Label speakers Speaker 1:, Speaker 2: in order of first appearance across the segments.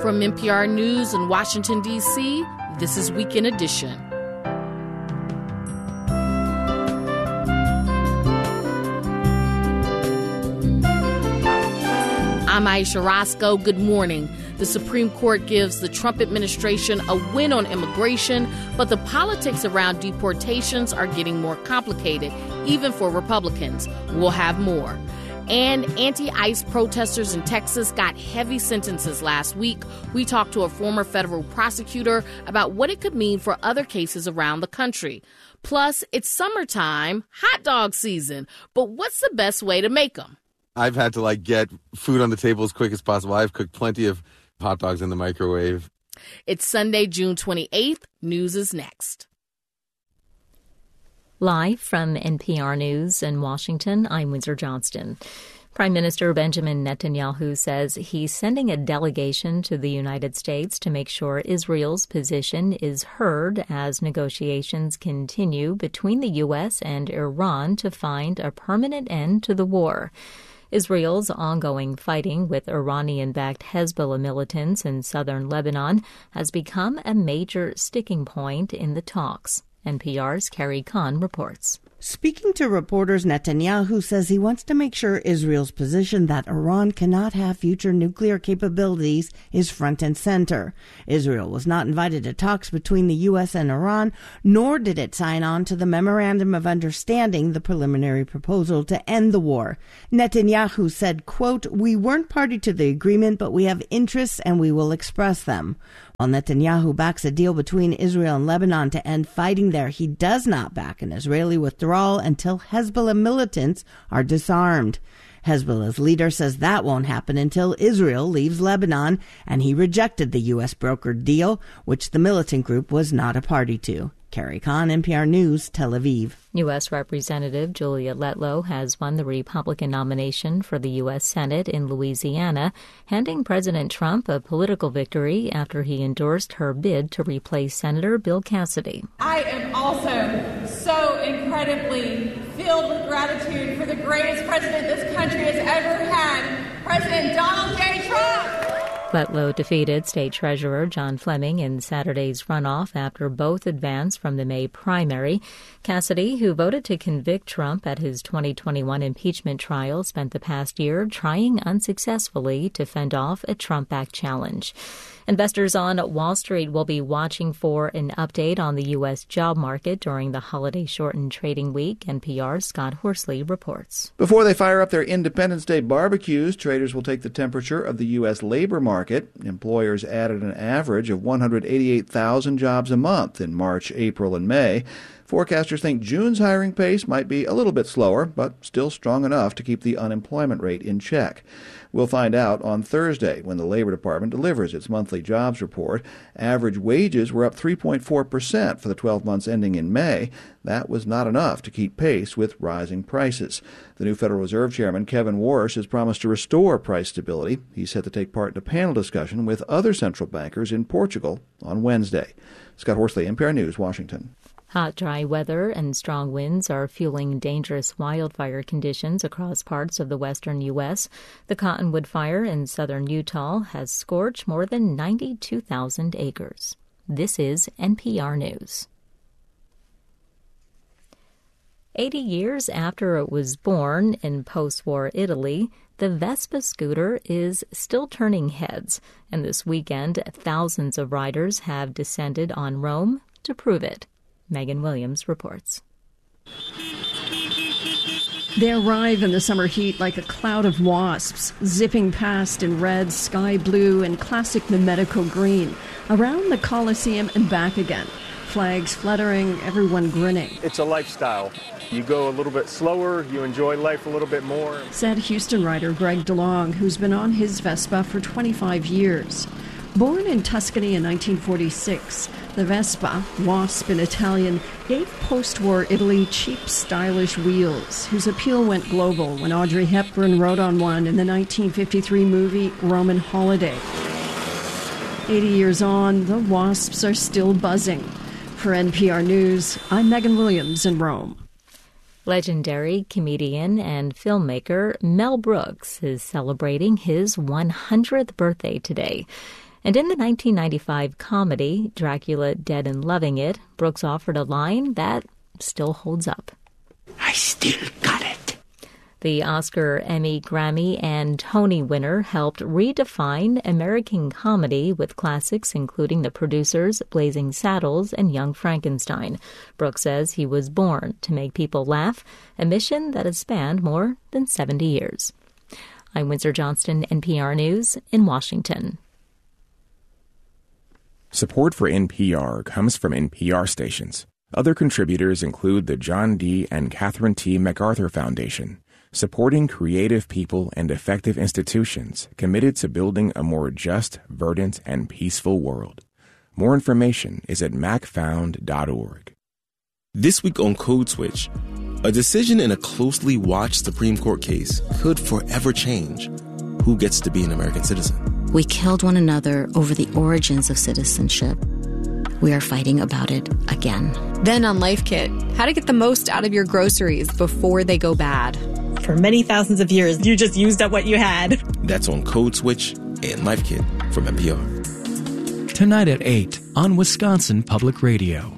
Speaker 1: From NPR News in Washington, D.C., this is Weekend Edition. I'm Aisha Roscoe. Good morning. The Supreme Court gives the Trump administration a win on immigration, but the politics around deportations are getting more complicated, even for Republicans. We'll have more. And anti-ICE protesters in Texas got heavy sentences last week. We talked to a former federal prosecutor about what it could mean for other cases around the country. Plus, it's summertime, hot dog season. But what's the best way to make them?
Speaker 2: I've had to get food on the table as quick as possible. I've cooked plenty of hot dogs in the microwave.
Speaker 1: It's Sunday, June 28th. News is next.
Speaker 3: Live from NPR News in Washington, I'm Windsor Johnston. Prime Minister Benjamin Netanyahu says he's sending a delegation to the United States to make sure Israel's position is heard as negotiations continue between the U.S. and Iran to find a permanent end to the war. Israel's ongoing fighting with Iranian-backed Hezbollah militants in southern Lebanon has become a major sticking point in the talks. NPR's Carrie Kahn reports.
Speaker 4: Speaking to reporters, Netanyahu says he wants to make sure Israel's position that Iran cannot have future nuclear capabilities is front and center. Israel was not invited to talks between the U.S. and Iran, nor did it sign on to the Memorandum of Understanding, the preliminary proposal to end the war. Netanyahu said, quote, "We weren't party to the agreement, but we have interests and we will express them." While Netanyahu backs a deal between Israel and Lebanon to end fighting there, he does not back an Israeli withdrawal until Hezbollah militants are disarmed. Hezbollah's leader says that won't happen until Israel leaves Lebanon, and he rejected the U.S. brokered deal, which the militant group was not a party to. Carrie Kahn, NPR News, Tel Aviv.
Speaker 3: U.S. Representative Julia Letlow has won the Republican nomination for the U.S. Senate in Louisiana, handing President Trump a political victory after he endorsed her bid to replace Senator Bill Cassidy.
Speaker 5: I am also so incredibly filled with gratitude for the greatest president this country has ever had, President Donald J. Trump.
Speaker 3: Letlow defeated State Treasurer John Fleming in Saturday's runoff after both advanced from the May primary. Cassidy, who voted to convict Trump at his 2021 impeachment trial, spent the past year trying unsuccessfully to fend off a Trump-backed challenge. Investors on Wall Street will be watching for an update on the U.S. job market during the holiday-shortened trading week. NPR's Scott Horsley reports.
Speaker 6: Before they fire up their Independence Day barbecues, traders will take the temperature of the U.S. labor market. Employers added an average of 188,000 jobs a month in March, April, and May. Forecasters think June's hiring pace might be a little bit slower, but still strong enough to keep the unemployment rate in check. We'll find out on Thursday when the Labor Department delivers its monthly jobs report. Average wages were up 3.4% for the 12 months ending in May. That was not enough to keep pace with rising prices. The new Federal Reserve Chairman, Kevin Warsh, has promised to restore price stability. He's set to take part in a panel discussion with other central bankers in Portugal on Wednesday. Scott Horsley, NPR News, Washington.
Speaker 3: Hot, dry weather and strong winds are fueling dangerous wildfire conditions across parts of the western U.S. The Cottonwood Fire in southern Utah has scorched more than 92,000 acres. This is NPR News. 80 years after it was born in post-war Italy, the Vespa scooter is still turning heads. And this weekend, thousands of riders have descended on Rome to prove it. Megan Williams reports.
Speaker 7: They arrive in the summer heat like a cloud of wasps, zipping past in red, sky blue, and classic Mimetico green, around the Colosseum and back again. Flags fluttering, everyone grinning.
Speaker 8: It's a lifestyle. You go a little bit slower, you enjoy life a little bit more.
Speaker 7: Said Houston rider Greg DeLong, who's been on his Vespa for 25 years. Born in Tuscany in 1946, the Vespa, wasp in Italian, gave post-war Italy cheap, stylish wheels, whose appeal went global when Audrey Hepburn rode on one in the 1953 movie Roman Holiday. 80 years on, the wasps are still buzzing. For NPR News, I'm Megan Williams in Rome.
Speaker 3: Legendary comedian and filmmaker Mel Brooks is celebrating his 100th birthday today. And in the 1995 comedy, Dracula Dead and Loving It, Brooks offered a line that still holds up.
Speaker 9: I still got it.
Speaker 3: The Oscar, Emmy, Grammy, and Tony winner helped redefine American comedy with classics including The Producers, Blazing Saddles, and Young Frankenstein. Brooks says he was born to make people laugh, a mission that has spanned more than 70 years. I'm Windsor Johnston, NPR News in Washington.
Speaker 10: Support for NPR comes from NPR stations. Other contributors include the John D. and Catherine T. MacArthur Foundation, supporting creative people and effective institutions committed to building a more just, verdant, and peaceful world. More information is at macfound.org.
Speaker 11: This week on Code Switch, a decision in a closely watched Supreme Court case could forever change who gets to be an American citizen.
Speaker 12: We killed one another over the origins of citizenship. We are fighting about it again.
Speaker 13: Then on Life Kit, how to get the most out of your groceries before they go bad.
Speaker 14: For many thousands of years, you just used up what you had.
Speaker 11: That's on Code Switch and Life Kit from NPR.
Speaker 15: Tonight at 8 on Wisconsin Public Radio.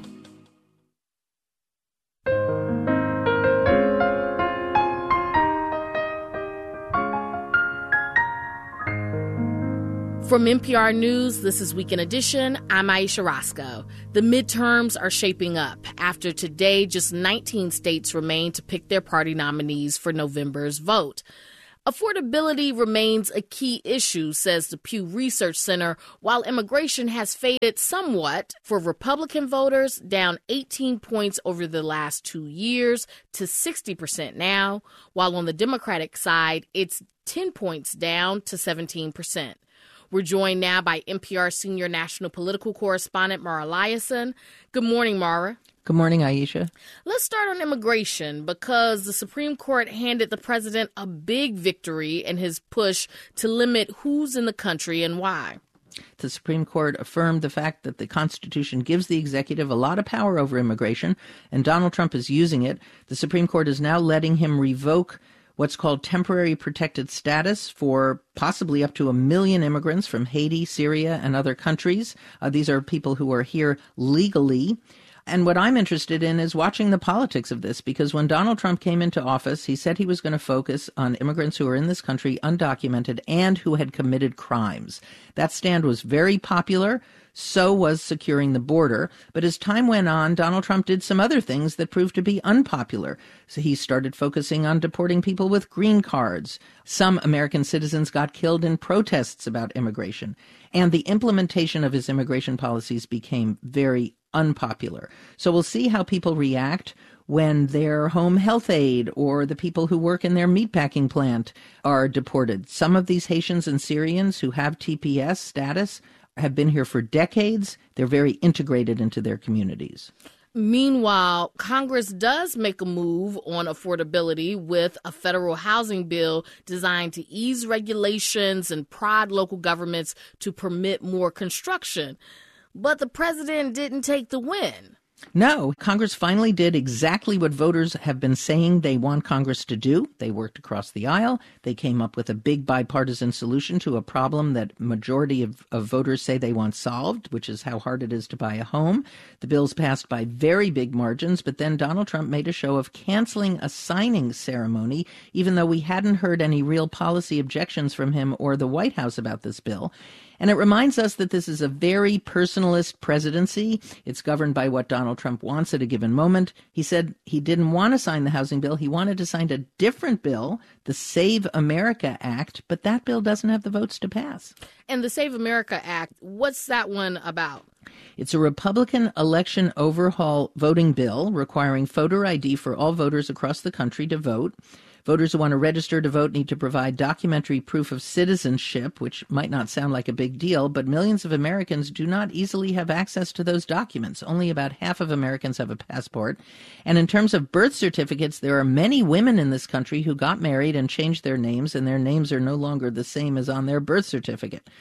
Speaker 1: From NPR News, this is Weekend Edition. I'm Aisha Roscoe. The midterms are shaping up. After today, just 19 states remain to pick their party nominees for November's vote. Affordability remains a key issue, says the Pew Research Center, while immigration has faded somewhat for Republican voters, down 18 points over the last 2 years to 60% now, while on the Democratic side, it's 10 points down to 17%. We're joined now by NPR senior national political correspondent Mara Liasson. Good morning, Mara.
Speaker 16: Good morning, Aisha.
Speaker 1: Let's start on immigration because the Supreme Court handed the president a big victory in his push to limit who's in the country and why.
Speaker 16: The Supreme Court affirmed the fact that the Constitution gives the executive a lot of power over immigration, and Donald Trump is using it. The Supreme Court is now letting him revoke what's called temporary protected status for possibly up to 1 million immigrants from Haiti, Syria, and other countries. These are people who are here legally. And what I'm interested in is watching the politics of this, because when Donald Trump came into office, he said he was going to focus on immigrants who are in this country undocumented and who had committed crimes. That stand was very popular. So was securing the border. But as time went on, Donald Trump did some other things that proved to be unpopular. So he started focusing on deporting people with green cards. Some American citizens got killed in protests about immigration. And the implementation of his immigration policies became very unpopular. So we'll see how people react when their home health aide or the people who work in their meatpacking plant are deported. Some of these Haitians and Syrians who have TPS status have been here for decades. They're very integrated into their communities.
Speaker 1: Meanwhile, Congress does make a move on affordability with a federal housing bill designed to ease regulations and prod local governments to permit more construction. But the president didn't take the win.
Speaker 16: No, Congress finally did exactly what voters have been saying they want Congress to do. They worked across the aisle. They came up with a big bipartisan solution to a problem that majority of voters say they want solved, which is how hard it is to buy a home. The bill's passed by very big margins, but then Donald Trump made a show of canceling a signing ceremony, even though we hadn't heard any real policy objections from him or the White House about this bill. And it reminds us that this is a very personalist presidency. It's governed by what Donald Trump wants at a given moment. He said he didn't want to sign the housing bill. He wanted to sign a different bill, the Save America Act, but that bill doesn't have the votes to pass.
Speaker 1: And the Save America Act, what's that one about?
Speaker 16: It's a Republican election overhaul voting bill requiring photo ID for all voters across the country to vote. Voters who want to register to vote need to provide documentary proof of citizenship, which might not sound like a big deal, but millions of Americans do not easily have access to those documents. Only about half of Americans have a passport. And in terms of birth certificates, there are many women in this country who got married and changed their names, and their names are no longer the same as on their birth certificate.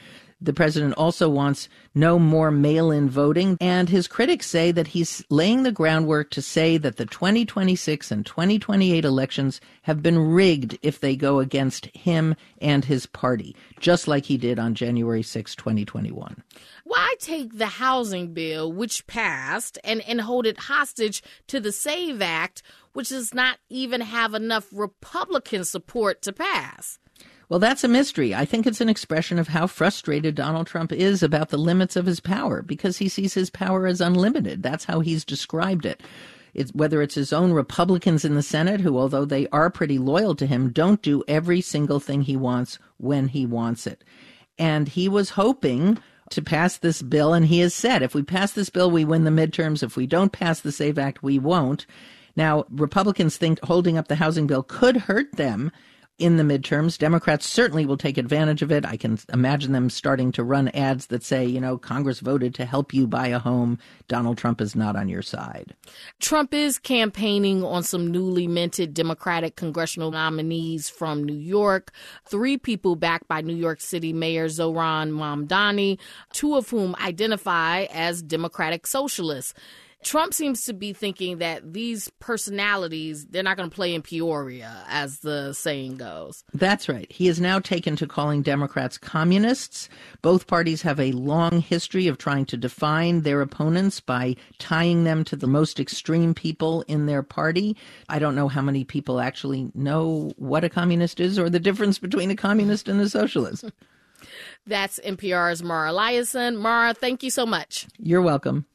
Speaker 16: The president also wants no more mail-in voting, and his critics say that he's laying the groundwork to say that the 2026 and 2028 elections have been rigged if they go against him and his party, just like he did on January 6, 2021.
Speaker 1: Why take the housing bill, which passed, and hold it hostage to the SAVE Act, which does not even have enough Republican support to pass?
Speaker 16: Well, that's a mystery. I think it's an expression of how frustrated Donald Trump is about the limits of his power, because he sees his power as unlimited. That's how he's described it. Whether it's his own Republicans in the Senate, who, although they are pretty loyal to him, don't do every single thing he wants when he wants it. And he was hoping to pass this bill, and he has said, if we pass this bill, we win the midterms. If we don't pass the SAVE Act, we won't. Now, Republicans think holding up the housing bill could hurt them in the midterms. Democrats certainly will take advantage of it. I can imagine them starting to run ads that say, Congress voted to help you buy a home. Donald Trump is not on your side.
Speaker 1: Trump is campaigning on some newly minted Democratic congressional nominees from New York, 3 people backed by New York City Mayor Zohran Mamdani, 2 of whom identify as Democratic socialists. Trump seems to be thinking that these personalities, they're not going to play in Peoria, as the saying goes.
Speaker 16: That's right. He has now taken to calling Democrats communists. Both parties have a long history of trying to define their opponents by tying them to the most extreme people in their party. I don't know how many people actually know what a communist is or the difference between a communist and a socialist.
Speaker 1: That's NPR's Mara Liasson. Mara, thank you so much.
Speaker 16: You're welcome.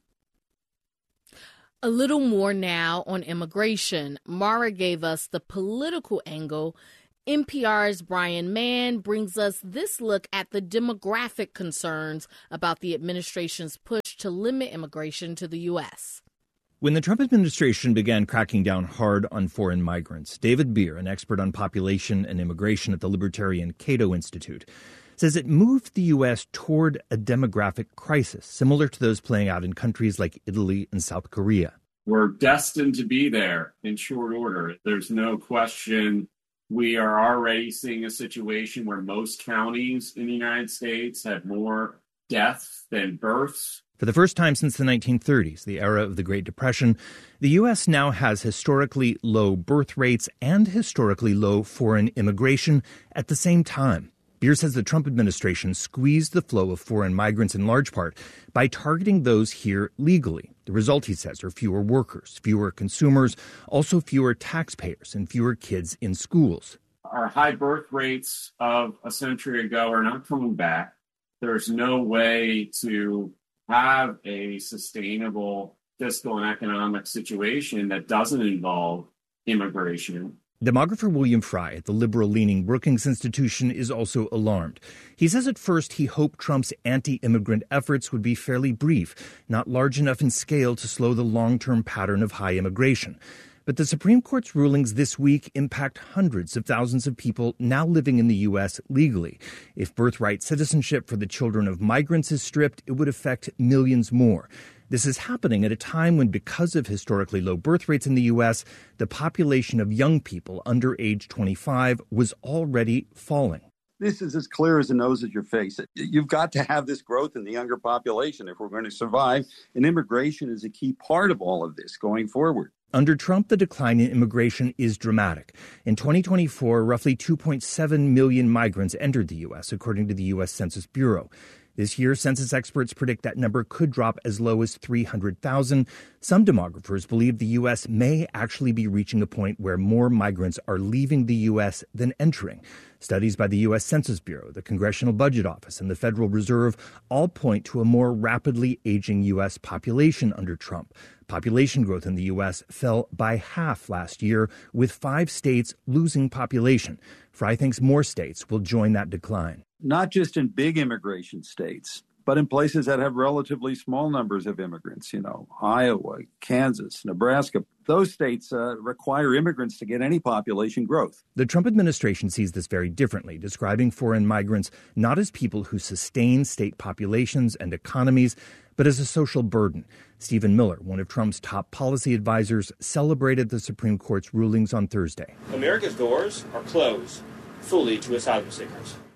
Speaker 1: A little more now on immigration. Mara gave us the political angle. NPR's Brian Mann brings us this look at the demographic concerns about the administration's push to limit immigration to the U.S.
Speaker 17: When the Trump administration began cracking down hard on foreign migrants, David Beer, an expert on population and immigration at the libertarian Cato Institute, says it moved the U.S. toward a demographic crisis, similar to those playing out in countries like Italy and South Korea.
Speaker 18: We're destined to be there in short order. There's no question. We are already seeing a situation where most counties in the United States have more deaths than births.
Speaker 17: For the first time since the 1930s, the era of the Great Depression, the U.S. now has historically low birth rates and historically low foreign immigration at the same time. Beer says the Trump administration squeezed the flow of foreign migrants in large part by targeting those here legally. The result, he says, are fewer workers, fewer consumers, also fewer taxpayers, and fewer kids in schools.
Speaker 18: Our high birth rates of a century ago are not coming back. There's no way to have a sustainable fiscal and economic situation that doesn't involve immigration.
Speaker 17: Demographer William Fry at the liberal-leaning Brookings Institution is also alarmed. He says at first he hoped Trump's anti-immigrant efforts would be fairly brief, not large enough in scale to slow the long-term pattern of high immigration. But the Supreme Court's rulings this week impact hundreds of thousands of people now living in the U.S. legally. If birthright citizenship for the children of migrants is stripped, it would affect millions more. This is happening at a time when, because of historically low birth rates in the U.S., the population of young people under age 25 was already falling.
Speaker 19: This is as clear as the nose at your face. You've got to have this growth in the younger population if we're going to survive, and immigration is a key part of all of this going forward.
Speaker 17: Under Trump, the decline in immigration is dramatic. In 2024, roughly 2.7 million migrants entered the U.S., according to the U.S. Census Bureau. This year, census experts predict that number could drop as low as 300,000. Some demographers believe the U.S. may actually be reaching a point where more migrants are leaving the U.S. than entering. Studies by the U.S. Census Bureau, the Congressional Budget Office, and the Federal Reserve all point to a more rapidly aging U.S. population under Trump. Population growth in the U.S. fell by half last year, with 5 states losing population. Fry thinks more states will join that decline.
Speaker 19: Not just in big immigration states, but in places that have relatively small numbers of immigrants, Iowa, Kansas, Nebraska. Those states require immigrants to get any population growth.
Speaker 17: The Trump administration sees this very differently, describing foreign migrants not as people who sustain state populations and economies, but as a social burden. Stephen Miller, one of Trump's top policy advisors, celebrated the Supreme Court's rulings on Thursday.
Speaker 20: America's doors are closed fully to asylum seekers.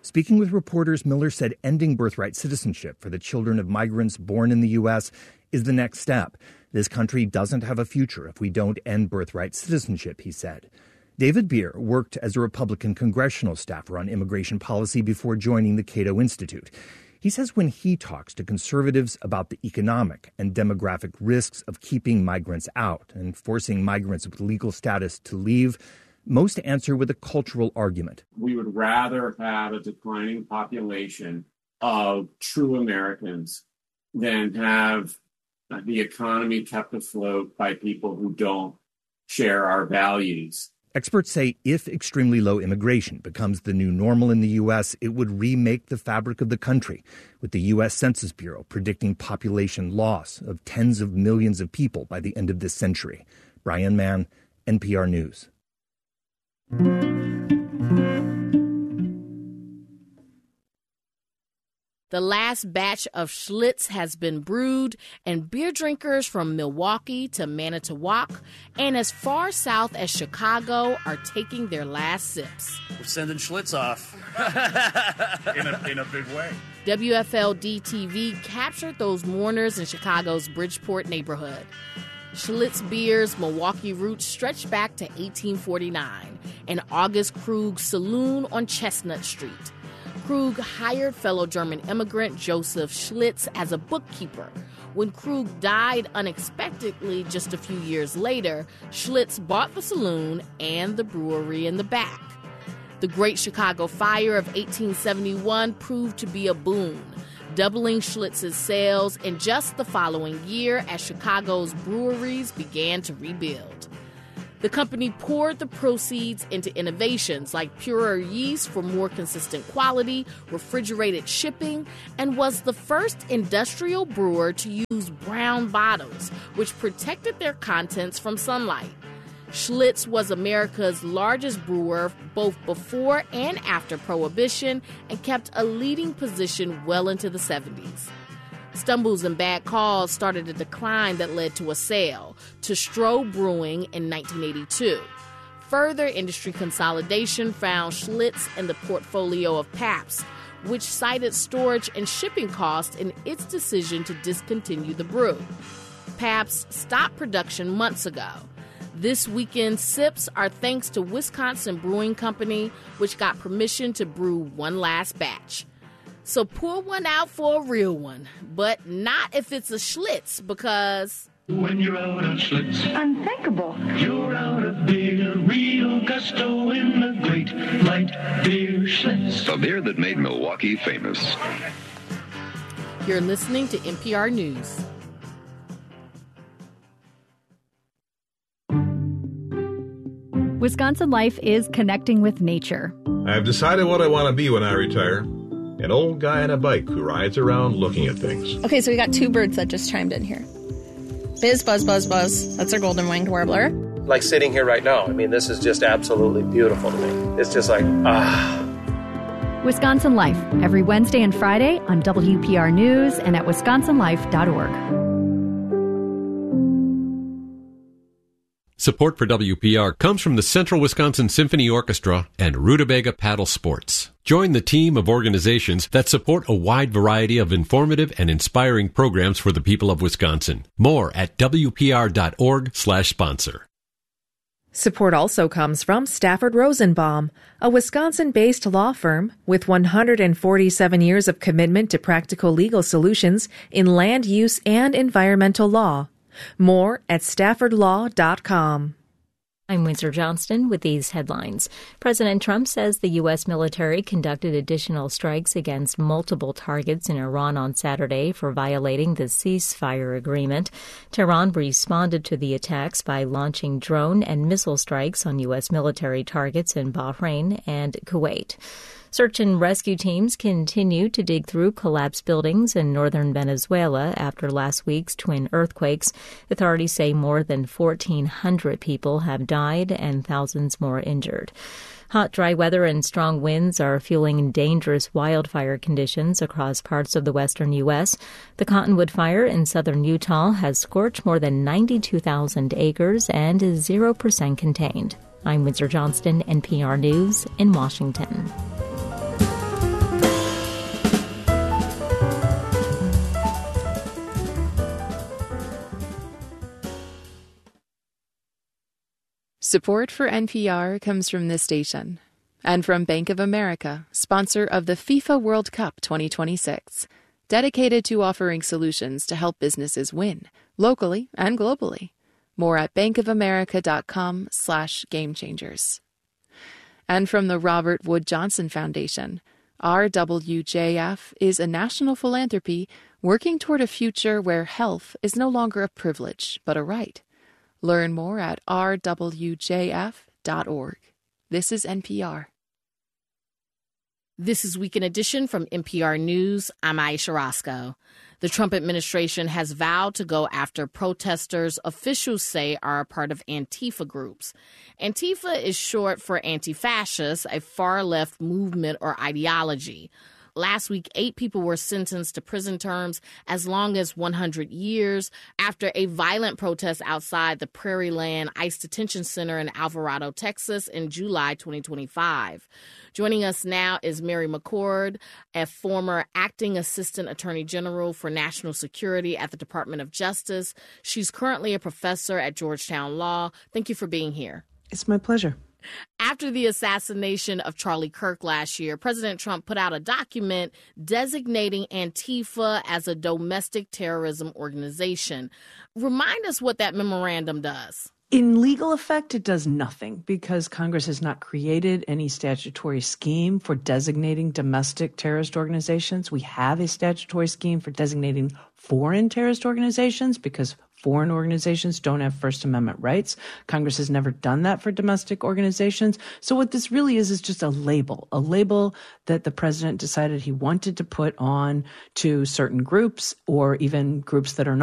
Speaker 17: Speaking with reporters, Miller said ending birthright citizenship for the children of migrants born in the U.S. is the next step. This country doesn't have a future if we don't end birthright citizenship, he said. David Beer worked as a Republican congressional staffer on immigration policy before joining the Cato Institute. He says when he talks to conservatives about the economic and demographic risks of keeping migrants out and forcing migrants with legal status to leave, most answer with a cultural argument.
Speaker 18: We would rather have a declining population of true Americans than have the economy kept afloat by people who don't share our values.
Speaker 17: Experts say if extremely low immigration becomes the new normal in the U.S., it would remake the fabric of the country, with the U.S. Census Bureau predicting population loss of tens of millions of people by the end of this century. Brian Mann, NPR News.
Speaker 1: The last batch of Schlitz has been brewed, and beer drinkers from Milwaukee to Manitowoc and as far south as Chicago are taking their last sips.
Speaker 20: We're sending Schlitz off. in a big way.
Speaker 1: WFLD-TV captured those mourners in Chicago's Bridgeport neighborhood. Schlitz Beer's Milwaukee roots stretch back to 1849 and August Krug's saloon on Chestnut Street. Krug hired fellow German immigrant Joseph Schlitz as a bookkeeper. When Krug died unexpectedly just a few years later, Schlitz bought the saloon and the brewery in the back. The Great Chicago Fire of 1871 proved to be a boon, doubling Schlitz's sales in just the following year as Chicago's breweries began to rebuild. The company poured the proceeds into innovations like purer yeast for more consistent quality, refrigerated shipping, and was the first industrial brewer to use brown bottles, which protected their contents from sunlight. Schlitz was America's largest brewer both before and after Prohibition and kept a leading position well into the 70s. Stumbles and bad calls started a decline that led to a sale to Stroh Brewing in 1982. Further industry consolidation found Schlitz in the portfolio of Pabst, which cited storage and shipping costs in its decision to discontinue the brew. Pabst stopped production months ago. This weekend's sips are thanks to Wisconsin Brewing Company, which got permission to brew one last batch. So pour one out for a real one, but not if it's a Schlitz, because
Speaker 9: when you're out of Schlitz,
Speaker 5: unthinkable.
Speaker 9: You're out of beer, real gusto in the great light beer Schlitz.
Speaker 21: A beer that made Milwaukee famous.
Speaker 1: You're listening to NPR News.
Speaker 22: Wisconsin Life is connecting with nature.
Speaker 23: I've decided what I want to be when I retire. An old guy on a bike who rides around looking at things.
Speaker 24: Okay, so we got two birds that just chimed in here. Biz, buzz, buzz, buzz. That's our golden-winged warbler.
Speaker 25: Like sitting here right now. I mean, this is just absolutely beautiful to me. It's just like,
Speaker 22: Wisconsin Life, every Wednesday and Friday on WPR News and at wisconsinlife.org.
Speaker 26: Support for WPR comes from the Central Wisconsin Symphony Orchestra and Rutabaga Paddle Sports. Join the team of organizations that support a wide variety of informative and inspiring programs for the people of Wisconsin. More at WPR.org/sponsor.
Speaker 27: Support also comes from Stafford Rosenbaum, a Wisconsin-based law firm with 147 years of commitment to practical legal solutions in land use and environmental law. More at staffordlaw.com.
Speaker 3: I'm Windsor Johnston with these headlines. President Trump says the U.S. military conducted additional strikes against multiple targets in Iran on Saturday for violating the ceasefire agreement. Tehran responded to the attacks by launching drone and missile strikes on U.S. military targets in Bahrain and Kuwait. Search and rescue teams continue to dig through collapsed buildings in northern Venezuela after last week's twin earthquakes. Authorities say more than 1,400 people have died and thousands more injured. Hot, dry weather and strong winds are fueling dangerous wildfire conditions across parts of the western U.S. The Cottonwood Fire in southern Utah has scorched more than 92,000 acres and is 0% contained. I'm Windsor Johnston, NPR News in Washington.
Speaker 2: Support for NPR comes from this station and from Bank of America, sponsor of the FIFA World Cup 2026, dedicated to offering solutions to help businesses win, locally and globally. More at bankofamerica.com/gamechangers. And from the Robert Wood Johnson Foundation, RWJF is a national philanthropy working toward a future where health is no longer a privilege, but a right. Learn more at rwjf.org. This is NPR.
Speaker 1: This is Weekend Edition from NPR News. I'm Aisha Roscoe. The Trump administration has vowed to go after protesters officials say are a part of Antifa groups. Antifa is short for anti-fascist, a far-left movement or ideology. Last week, 8 people were sentenced to prison terms as long as 100 years after a violent protest outside the Prairie Land ICE Detention Center in Alvarado, Texas in July 2025. Joining us now is Mary McCord, a former acting assistant attorney general for national security at the Department of Justice. She's currently a professor at Georgetown Law. Thank you for being here.
Speaker 4: It's my pleasure.
Speaker 1: After the assassination of Charlie Kirk last year, President Trump put out a document designating Antifa as a domestic terrorism organization. Remind us what that memorandum does.
Speaker 4: In legal effect, it does nothing because Congress has not created any statutory scheme for designating domestic terrorist organizations. We have a statutory scheme for designating foreign terrorist organizations because foreign organizations don't have First Amendment rights. Congress has never done that for domestic organizations. So what this really is just a label that the president decided he wanted to put on to certain groups or even groups that are